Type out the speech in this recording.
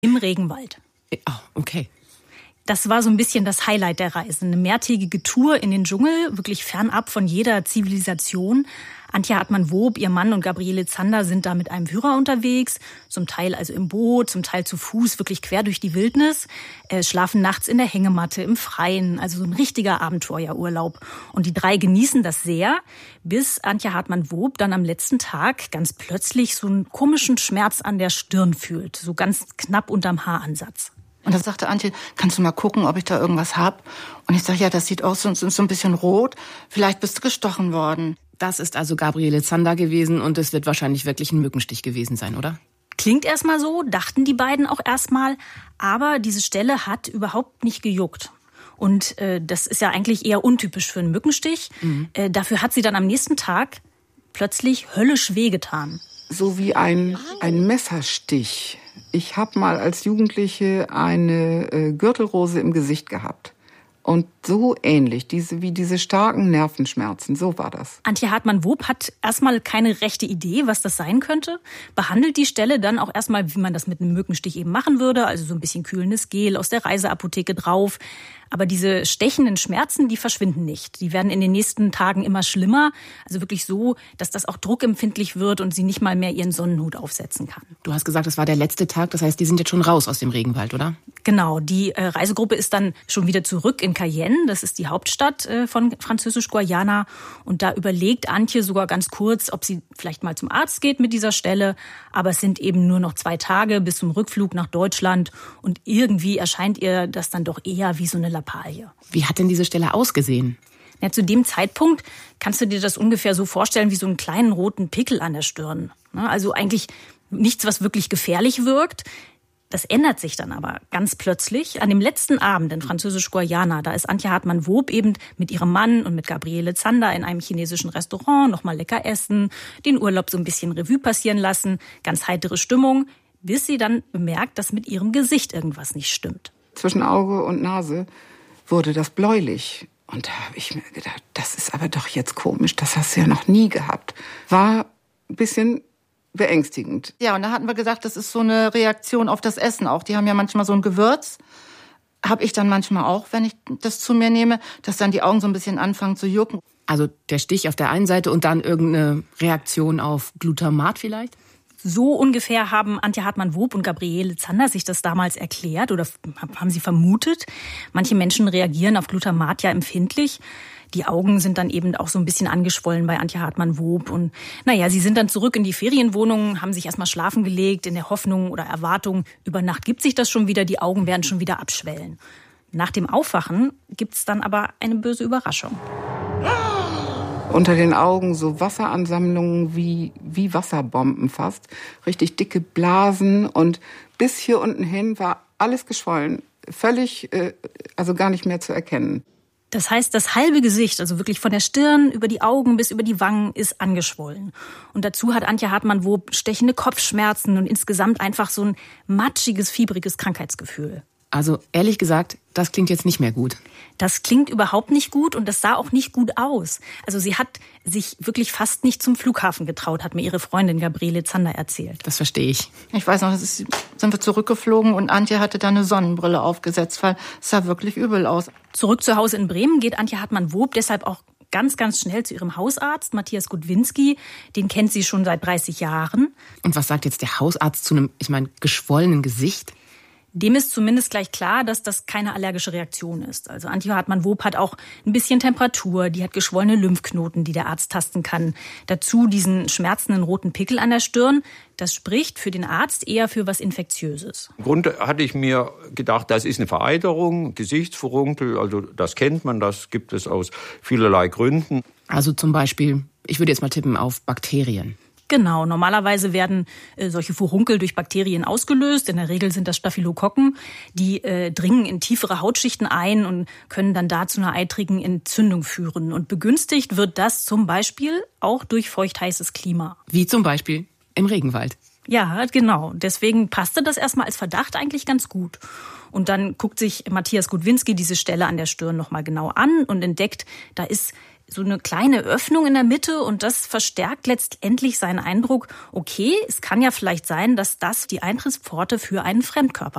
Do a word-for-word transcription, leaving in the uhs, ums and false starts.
im Regenwald. Oh, okay. Das war so ein bisschen das Highlight der Reise. Eine mehrtägige Tour in den Dschungel, wirklich fernab von jeder Zivilisation. Antje Hartmann-Woop, ihr Mann und Gabriele Zander sind da mit einem Führer unterwegs, zum Teil also im Boot, zum Teil zu Fuß, wirklich quer durch die Wildnis, äh, schlafen nachts in der Hängematte, im Freien, also so ein richtiger Abenteuerurlaub. Und die drei genießen das sehr, bis Antje Hartmann-Woop dann am letzten Tag ganz plötzlich so einen komischen Schmerz an der Stirn fühlt, so ganz knapp unterm Haaransatz. Und da sagte Antje, kannst du mal gucken, ob ich da irgendwas hab? Und ich sage, ja, das sieht aus, so, so ein bisschen rot. Vielleicht bist du gestochen worden. Das ist also Gabriele Zander gewesen und es wird wahrscheinlich wirklich ein Mückenstich gewesen sein, oder? Klingt erstmal so, dachten die beiden auch erstmal. Aber diese Stelle hat überhaupt nicht gejuckt. Und äh, das ist ja eigentlich eher untypisch für einen Mückenstich. Mhm. Äh, dafür hat sie dann am nächsten Tag plötzlich höllisch wehgetan. So wie ein, ein Messerstich. Ich habe mal als Jugendliche eine äh, Gürtelrose im Gesicht gehabt. Und so ähnlich, diese, wie diese starken Nervenschmerzen, so war das. Antje Hartmann-Woop hat erstmal keine rechte Idee, was das sein könnte, behandelt die Stelle dann auch erstmal, wie man das mit einem Mückenstich eben machen würde, also so ein bisschen kühlendes Gel aus der Reiseapotheke drauf. Aber diese stechenden Schmerzen, die verschwinden nicht. Die werden in den nächsten Tagen immer schlimmer. Also wirklich so, dass das auch druckempfindlich wird und sie nicht mal mehr ihren Sonnenhut aufsetzen kann. Du hast gesagt, das war der letzte Tag. Das heißt, die sind jetzt schon raus aus dem Regenwald, oder? Genau. Die äh, Reisegruppe ist dann schon wieder zurück in Cayenne. Das ist die Hauptstadt äh, von Französisch-Guayana. Und da überlegt Antje sogar ganz kurz, ob sie vielleicht mal zum Arzt geht mit dieser Stelle. Aber es sind eben nur noch zwei Tage bis zum Rückflug nach Deutschland. Und irgendwie erscheint ihr das dann doch eher wie so eine Lappalie. Wie hat denn diese Stelle ausgesehen? Ja, zu dem Zeitpunkt kannst du dir das ungefähr so vorstellen wie so einen kleinen roten Pickel an der Stirn. Also eigentlich nichts, was wirklich gefährlich wirkt. Das ändert sich dann aber ganz plötzlich. An dem letzten Abend in Französisch-Guayana, da ist Antje Hartmann-Woop eben mit ihrem Mann und mit Gabriele Zander in einem chinesischen Restaurant noch mal lecker essen, den Urlaub so ein bisschen Revue passieren lassen, ganz heitere Stimmung, bis sie dann bemerkt, dass mit ihrem Gesicht irgendwas nicht stimmt. Zwischen Auge und Nase wurde das bläulich. Und da habe ich mir gedacht, das ist aber doch jetzt komisch, das hast du ja noch nie gehabt. War ein bisschen beängstigend. Ja, und da hatten wir gesagt, das ist so eine Reaktion auf das Essen auch. Die haben ja manchmal so ein Gewürz. Habe ich dann manchmal auch, wenn ich das zu mir nehme, dass dann die Augen so ein bisschen anfangen zu jucken. Also der Stich auf der einen Seite und dann irgendeine Reaktion auf Glutamat vielleicht? So ungefähr haben Antje Hartmann-Woop und Gabriele Zander sich das damals erklärt oder haben sie vermutet. Manche Menschen reagieren auf Glutamat ja empfindlich. Die Augen sind dann eben auch so ein bisschen angeschwollen bei Antje Hartmann-Woop. Und naja, sie sind dann zurück in die Ferienwohnung, haben sich erstmal schlafen gelegt in der Hoffnung oder Erwartung, über Nacht gibt sich das schon wieder, die Augen werden schon wieder abschwellen. Nach dem Aufwachen gibt's dann aber eine böse Überraschung. Unter den Augen so Wasseransammlungen wie, wie Wasserbomben fast. Richtig dicke Blasen und bis hier unten hin war alles geschwollen. Völlig, äh, also gar nicht mehr zu erkennen. Das heißt, das halbe Gesicht, also wirklich von der Stirn über die Augen bis über die Wangen, ist angeschwollen. Und dazu hat Antje Hartmann-Woop stechende Kopfschmerzen und insgesamt einfach so ein matschiges, fiebriges Krankheitsgefühl. Also ehrlich gesagt, das klingt jetzt nicht mehr gut. Das klingt überhaupt nicht gut und das sah auch nicht gut aus. Also sie hat sich wirklich fast nicht zum Flughafen getraut, hat mir ihre Freundin Gabriele Zander erzählt. Das verstehe ich. Ich weiß noch, das ist, sind wir zurückgeflogen und Antje hatte da eine Sonnenbrille aufgesetzt, weil es sah wirklich übel aus. Zurück zu Hause in Bremen geht Antje Hartmann-Woop deshalb auch ganz, ganz schnell zu ihrem Hausarzt, Matthias Gudwinski. Den kennt sie schon seit dreißig Jahren. Und was sagt jetzt der Hausarzt zu einem, ich meine, geschwollenen Gesicht? Dem ist zumindest gleich klar, dass das keine allergische Reaktion ist. Also Antje Hartmann-Woop hat auch ein bisschen Temperatur, die hat geschwollene Lymphknoten, die der Arzt tasten kann. Dazu diesen schmerzenden roten Pickel an der Stirn. Das spricht für den Arzt eher für was Infektiöses. Im Grunde hatte ich mir gedacht, das ist eine Vereiterung, Gesichtsfurunkel, also das kennt man, das gibt es aus vielerlei Gründen. Also zum Beispiel, ich würde jetzt mal tippen auf Bakterien. Genau, normalerweise werden äh, solche Furunkel durch Bakterien ausgelöst. In der Regel sind das Staphylokokken. Die äh, dringen in tiefere Hautschichten ein und können dann da zu einer eitrigen Entzündung führen. Und begünstigt wird das zum Beispiel auch durch feuchtheißes Klima. Wie zum Beispiel im Regenwald. Ja, genau. Deswegen passte das erstmal als Verdacht eigentlich ganz gut. Und dann guckt sich Matthias Gudwinski diese Stelle an der Stirn nochmal genau an und entdeckt, da ist so eine kleine Öffnung in der Mitte und das verstärkt letztendlich seinen Eindruck, okay, es kann ja vielleicht sein, dass das die Eintrittspforte für einen Fremdkörper